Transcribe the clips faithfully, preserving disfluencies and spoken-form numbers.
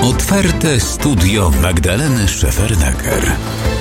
Otwarte studio Magdaleny Szefernaker.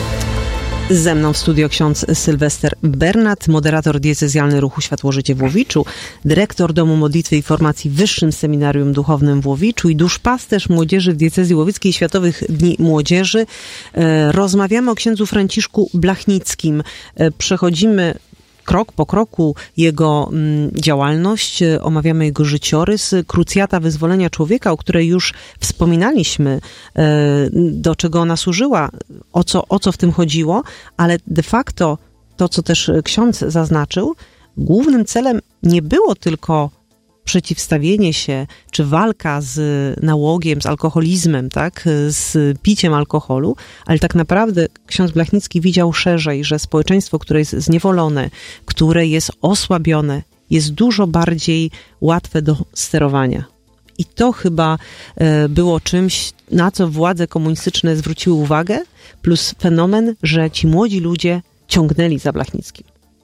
Ze mną w studio ksiądz Sylwester Bernat, moderator diecezjalny Ruchu Światło-Życie w Łowiczu, dyrektor Domu Modlitwy i Formacji w Wyższym Seminarium Duchownym w Łowiczu i duszpasterz młodzieży w diecezji łowickiej Światowych Dni Młodzieży. Rozmawiamy o księdzu Franciszku Blachnickim. Przechodzimy krok po kroku jego mm, działalność, omawiamy jego życiorys, krucjata wyzwolenia człowieka, o której już wspominaliśmy, e, do czego ona służyła, o co, o co w tym chodziło, ale de facto to, co też ksiądz zaznaczył, głównym celem nie było tylko przeciwstawienie się, czy walka z nałogiem, z alkoholizmem, tak, z piciem alkoholu, ale tak naprawdę ksiądz Blachnicki widział szerzej, że społeczeństwo, które jest zniewolone, które jest osłabione, jest dużo bardziej łatwe do sterowania. I to chyba było czymś, na co władze komunistyczne zwróciły uwagę, plus fenomen, że ci młodzi ludzie ciągnęli za Blachnickim.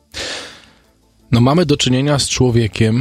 No mamy do czynienia z człowiekiem,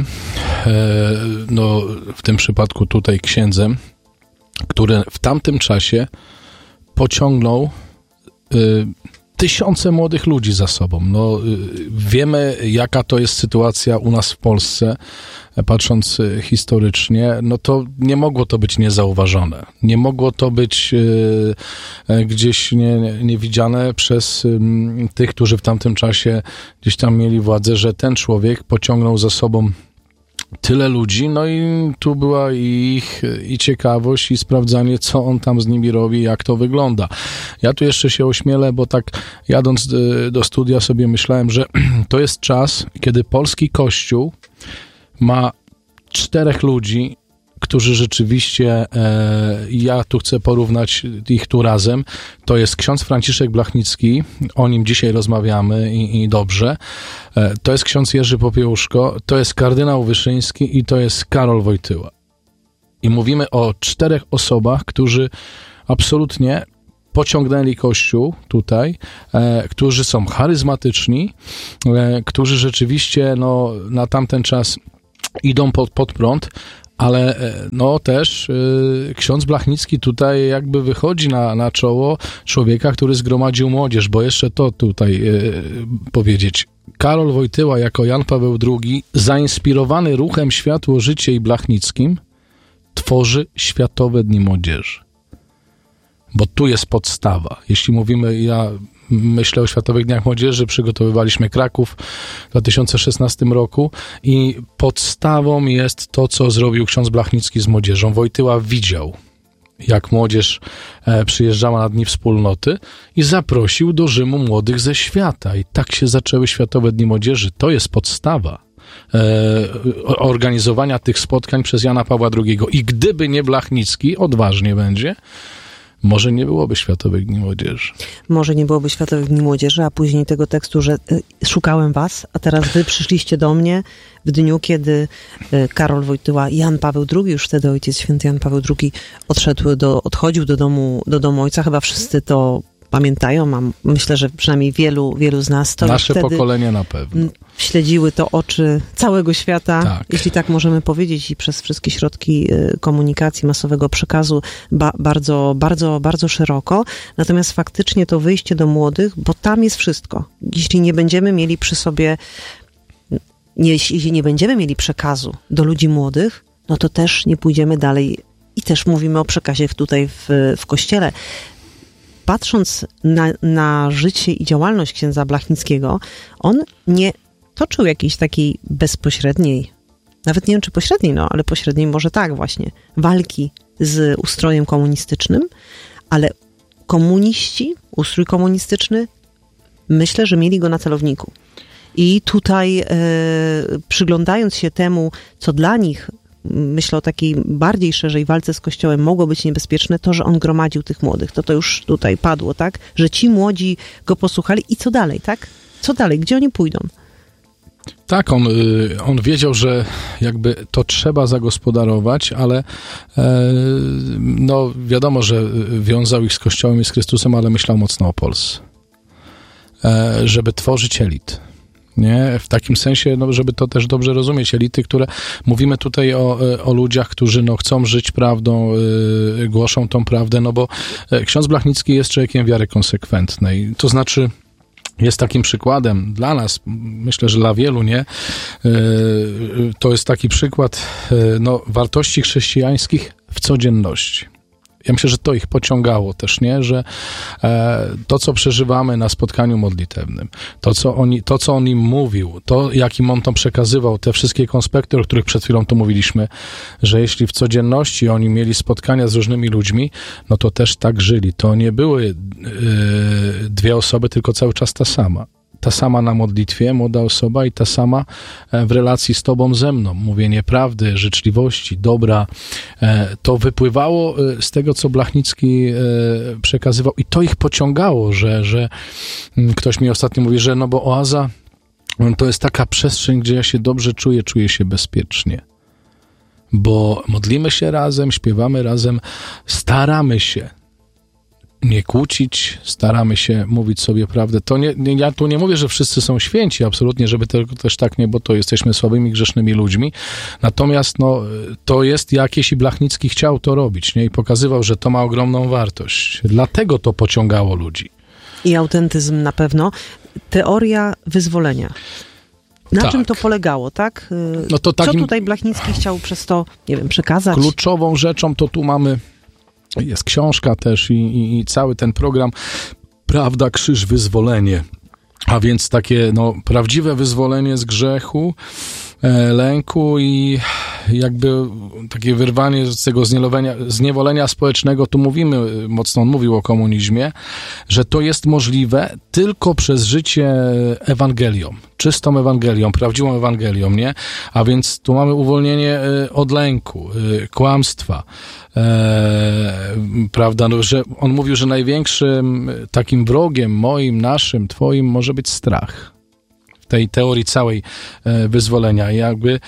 no w tym przypadku tutaj księdzem, który w tamtym czasie pociągnął y, tysiące młodych ludzi za sobą. No, y, wiemy, jaka to jest sytuacja u nas w Polsce, patrząc y, historycznie, no to nie mogło to być niezauważone. Nie mogło to być y, y, gdzieś nie, nie, niewidziane przez y, tych, którzy w tamtym czasie gdzieś tam mieli władzę, że ten człowiek pociągnął za sobą tyle ludzi, no i tu była ich i ciekawość, i sprawdzanie, co on tam z nimi robi, jak to wygląda. Ja tu jeszcze się ośmielę, bo tak jadąc do studia sobie myślałem, że to jest czas, kiedy polski Kościół ma czterech ludzi, którzy rzeczywiście, e, ja tu chcę porównać ich tu razem, to jest ksiądz Franciszek Blachnicki, o nim dzisiaj rozmawiamy i, i dobrze, e, to jest ksiądz Jerzy Popiełuszko, to jest kardynał Wyszyński i to jest Karol Wojtyła. I mówimy o czterech osobach, którzy absolutnie pociągnęli Kościół tutaj, e, którzy są charyzmatyczni, e, którzy rzeczywiście no, na tamten czas idą pod, pod prąd, ale no też y, ksiądz Blachnicki tutaj jakby wychodzi na, na czoło człowieka, który zgromadził młodzież, bo jeszcze to tutaj y, powiedzieć. Karol Wojtyła jako Jan Paweł drugi, zainspirowany ruchem Światło-Życie i Blachnickim, tworzy Światowe Dni Młodzieży. Bo tu jest podstawa. Jeśli mówimy, ja myślę o Światowych Dniach Młodzieży, przygotowywaliśmy Kraków w dwa tysiące szesnastym roku i podstawą jest to, co zrobił ksiądz Blachnicki z młodzieżą. Wojtyła widział, jak młodzież e, przyjeżdżała na Dni Wspólnoty i zaprosił do Rzymu młodych ze świata. I tak się zaczęły Światowe Dni Młodzieży. To jest podstawa e, organizowania tych spotkań przez Jana Pawła drugiego. I gdyby nie Blachnicki, odważnie będzie, może nie byłoby Światowych Dni Młodzieży. Może nie byłoby Światowych Dni Młodzieży, a później tego tekstu, że y, szukałem was, a teraz wy przyszliście do mnie w dniu, kiedy y, Karol Wojtyła, Jan Paweł drugi, już wtedy ojciec święty Jan Paweł drugi odszedł do, odchodził do domu, do domu ojca. Chyba wszyscy to pamiętają, mam, myślę, że przynajmniej wielu, wielu z nas. To Nasze wtedy pokolenie na pewno. Śledziły to oczy całego świata, tak. Jeśli tak możemy powiedzieć, i przez wszystkie środki komunikacji, masowego przekazu ba- bardzo, bardzo, bardzo szeroko. Natomiast faktycznie to wyjście do młodych, bo tam jest wszystko. Jeśli nie będziemy mieli przy sobie, nie, jeśli nie będziemy mieli przekazu do ludzi młodych, no to też nie pójdziemy dalej. I też mówimy o przekazie tutaj w, w Kościele. Patrząc na, na życie i działalność księdza Blachnickiego, on nie toczył jakiejś takiej bezpośredniej, nawet nie wiem czy pośredniej, no ale pośredniej może tak właśnie, walki z ustrojem komunistycznym, ale komuniści, ustrój komunistyczny, myślę, że mieli go na celowniku. I tutaj e, przyglądając się temu, co dla nich, myślę o takiej bardziej szerzej walce z Kościołem, mogło być niebezpieczne, to, że on gromadził tych młodych. To to już tutaj padło, tak? Że ci młodzi go posłuchali i co dalej, tak? Co dalej? Gdzie oni pójdą? Tak, on, on wiedział, że jakby to trzeba zagospodarować, ale e, no wiadomo, że wiązał ich z Kościołem i z Chrystusem, ale myślał mocno o Polsce. E, żeby tworzyć elit. Nie? W takim sensie, no, żeby to też dobrze rozumieć, elity, które mówimy tutaj o, o ludziach, którzy no, chcą żyć prawdą, yy, głoszą tą prawdę, no bo ksiądz Blachnicki jest człowiekiem wiary konsekwentnej. To znaczy jest takim przykładem dla nas, myślę, że dla wielu, nie? Yy, to jest taki przykład yy, no, wartości chrześcijańskich w codzienności. Ja myślę, że to ich pociągało też, nie? Że e, to, co przeżywamy na spotkaniu modlitewnym, to co, oni, to, co on im mówił, to, jakim on to przekazywał, te wszystkie konspekty, o których przed chwilą tu mówiliśmy, że jeśli w codzienności oni mieli spotkania z różnymi ludźmi, no to też tak żyli. To nie były e, dwie osoby, tylko cały czas ta sama. Ta sama na modlitwie, młoda osoba i ta sama w relacji z tobą, ze mną. Mówienie prawdy, życzliwości, dobra. To wypływało z tego, co Blachnicki przekazywał i to ich pociągało, że, że ktoś mi ostatnio mówi, że no bo oaza to jest taka przestrzeń, gdzie ja się dobrze czuję, czuję się bezpiecznie. Bo modlimy się razem, śpiewamy razem, staramy się nie kłócić, staramy się mówić sobie prawdę. To nie, nie, ja tu nie mówię, że wszyscy są święci, absolutnie, żeby to, też tak nie, bo to jesteśmy słabymi, grzesznymi ludźmi. Natomiast no, to jest jakieś i Blachnicki chciał to robić, nie? I pokazywał, że to ma ogromną wartość. Dlatego to pociągało ludzi. I autentyzm na pewno. Teoria wyzwolenia. Na tak. czym to polegało, tak? No to takim... Co tutaj Blachnicki chciał przez to, nie wiem, przekazać? Kluczową rzeczą to tu mamy jest książka też i, i, i cały ten program Prawda, Krzyż, Wyzwolenie. A więc takie no, prawdziwe wyzwolenie z grzechu, e, lęku i jakby takie wyrwanie z tego zniewolenia, zniewolenia społecznego. Tu mówimy, mocno on mówił o komunizmie, że to jest możliwe tylko przez życie Ewangelią, czystą Ewangelią, prawdziwą Ewangelią, nie? A więc tu mamy uwolnienie e, od lęku, e, kłamstwa, E, prawda, no, że on mówił, że największym takim wrogiem moim, naszym, twoim może być strach. W tej teorii całej e, wyzwolenia. I jakby,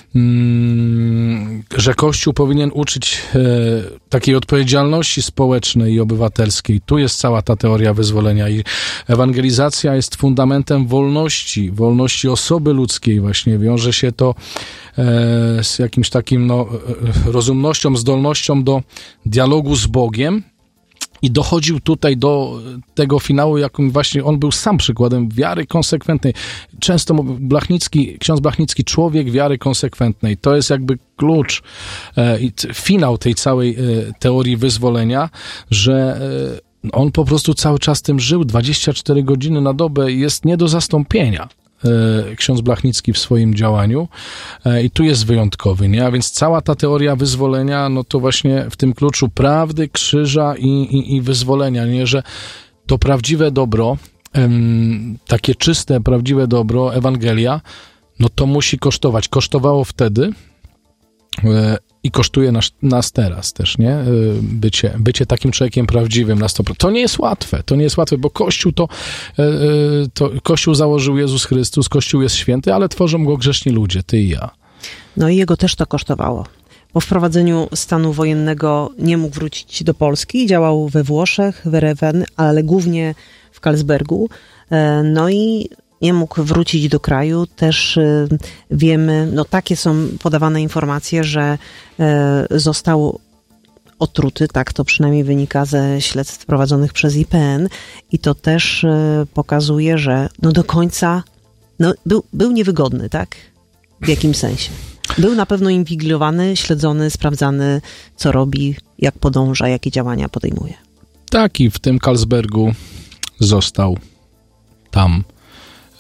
mm, że Kościół powinien uczyć e, takiej odpowiedzialności społecznej i obywatelskiej. Tu jest cała ta teoria wyzwolenia i ewangelizacja jest fundamentem wolności, wolności osoby ludzkiej właśnie. Wiąże się to e, z jakimś takim no, rozumnością, zdolnością do dialogu z Bogiem. I dochodził tutaj do tego finału, jakim właśnie on był sam przykładem wiary konsekwentnej. Często Blachnicki, ksiądz Blachnicki, człowiek wiary konsekwentnej. To jest jakby klucz e, i finał tej całej e, teorii wyzwolenia, że e, on po prostu cały czas tym żył, dwadzieścia cztery godziny na dobę, jest nie do zastąpienia. Ksiądz Blachnicki w swoim działaniu i tu jest wyjątkowy, nie? A więc cała ta teoria wyzwolenia, no to właśnie w tym kluczu prawdy, krzyża i, i, i wyzwolenia, nie? Że to prawdziwe dobro, em, takie czyste, prawdziwe dobro, Ewangelia, no to musi kosztować. Kosztowało wtedy e, i kosztuje nas, nas teraz też, nie? Bycie, bycie takim człowiekiem prawdziwym na sto procent. To nie jest łatwe, to nie jest łatwe, bo Kościół to, to Kościół założył Jezus Chrystus, Kościół jest święty, ale tworzą go grzeszni ludzie, ty i ja. No i jego też to kosztowało. Po wprowadzeniu stanu wojennego nie mógł wrócić do Polski, działał we Włoszech, w Erewen, ale głównie w Karlsbergu. No i nie mógł wrócić do kraju. Też y, wiemy, no takie są podawane informacje, że y, został otruty, tak to przynajmniej wynika ze śledztw prowadzonych przez I P N i to też y, pokazuje, że no do końca no, był, był niewygodny, tak? W jakim sensie? Był na pewno inwigilowany, śledzony, sprawdzany, co robi, jak podąża, jakie działania podejmuje. Tak, i w tym Karlsbergu został tam E,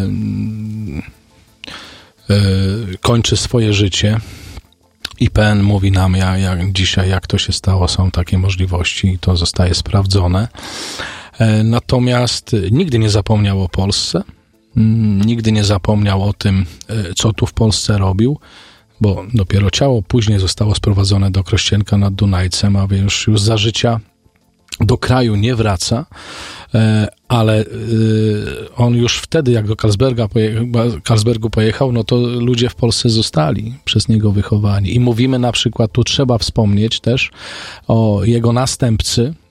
e, kończy swoje życie. I P N mówi nam jak, jak dzisiaj, jak to się stało, są takie możliwości i to zostaje sprawdzone. E, natomiast nigdy nie zapomniał o Polsce, nigdy nie zapomniał o tym, co tu w Polsce robił, bo dopiero ciało później zostało sprowadzone do Krościenka nad Dunajcem, a już, już za życia do kraju nie wraca, ale on już wtedy, jak do Karlsberga poje- Karlsbergu pojechał, no to ludzie w Polsce zostali przez niego wychowani. I mówimy na przykład, tu trzeba wspomnieć też o jego następcy,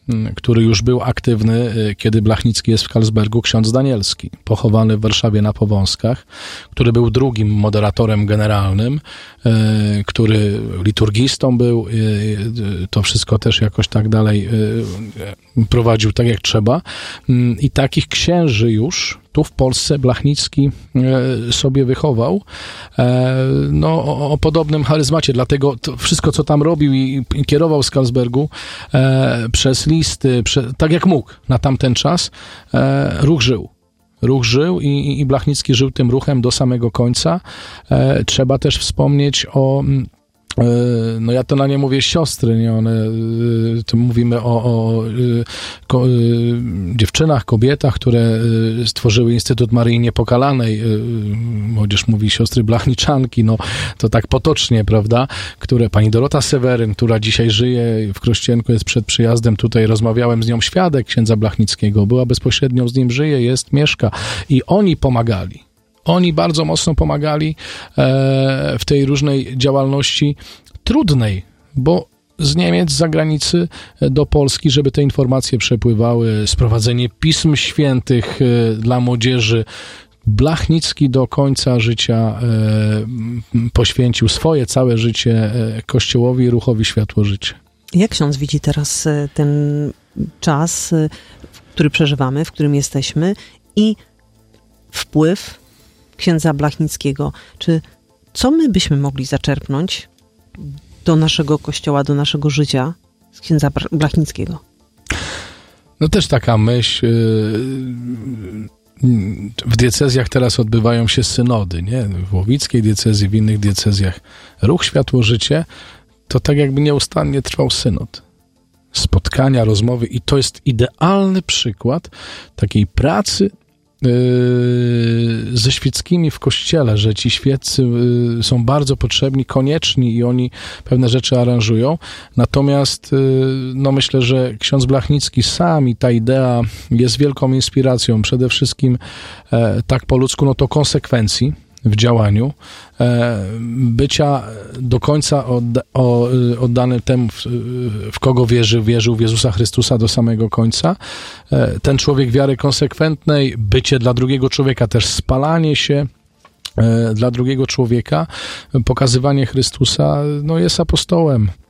który już był aktywny, kiedy Blachnicki jest w Karlsbergu, ksiądz Danielski, pochowany w Warszawie na Powązkach, który był drugim moderatorem generalnym, który liturgistą był, to wszystko też jakoś tak dalej prowadził tak jak trzeba. I takich księży już tu w Polsce Blachnicki sobie wychował, no o, o podobnym charyzmacie, dlatego to wszystko, co tam robił i, i kierował z Karlsbergu e, przez listy, prze, tak jak mógł na tamten czas, e, ruch żył. Ruch żył i, i Blachnicki żył tym ruchem do samego końca. E, trzeba też wspomnieć o no ja to na nie mówię siostry, nie one, to mówimy o, o ko, dziewczynach, kobietach, które stworzyły Instytut Maryi Niepokalanej, młodzież mówi siostry Blachniczanki, no to tak potocznie, prawda, które, pani Dorota Seweryn, która dzisiaj żyje w Krościenku, jest przed przyjazdem, tutaj rozmawiałem z nią, świadek księdza Blachnickiego, była bezpośrednio z nim, żyje, jest, mieszka i oni pomagali. Oni bardzo mocno pomagali e, w tej różnej działalności trudnej, bo z Niemiec, z zagranicy do Polski, żeby te informacje przepływały, sprowadzenie pism świętych e, dla młodzieży. Blachnicki do końca życia e, poświęcił swoje całe życie e, Kościołowi i ruchowi Światło Życie. Jak ksiądz widzi teraz ten czas, który przeżywamy, w którym jesteśmy i wpływ księdza Blachnickiego? Czy co my byśmy mogli zaczerpnąć do naszego kościoła, do naszego życia z księdza Blachnickiego? No też taka myśl. W diecezjach teraz odbywają się synody, nie? W łowickiej diecezji, w innych diecezjach. Ruch Światło Życie to tak jakby nieustannie trwał synod. Spotkania, rozmowy i to jest idealny przykład takiej pracy ze świeckimi w kościele, że ci świeccy są bardzo potrzebni, konieczni i oni pewne rzeczy aranżują. Natomiast no myślę, że ksiądz Blachnicki sam i ta idea jest wielką inspiracją. Przede wszystkim tak po ludzku, no to konsekwencji w działaniu, bycia do końca odda, o, oddany temu, w, w kogo wierzy, wierzył w Jezusa Chrystusa do samego końca. Ten człowiek wiary konsekwentnej, bycie dla drugiego człowieka, też spalanie się dla drugiego człowieka, pokazywanie Chrystusa, no jest apostołem.